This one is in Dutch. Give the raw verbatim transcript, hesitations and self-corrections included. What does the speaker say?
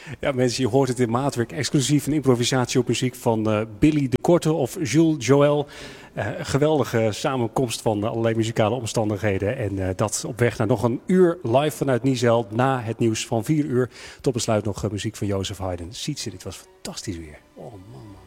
Ja, mensen, je hoort het in Maatwerk. Exclusief een improvisatie op muziek van uh, Billy de Korte of Jules Joël. Uh, een geweldige samenkomst van uh, allerlei muzikale omstandigheden. En uh, dat op weg naar nog een uur live vanuit Niezijl. Na het nieuws van vier uur. Tot besluit nog uh, muziek van Jozef Haydn. Sietse, dit was fantastisch weer. Oh man.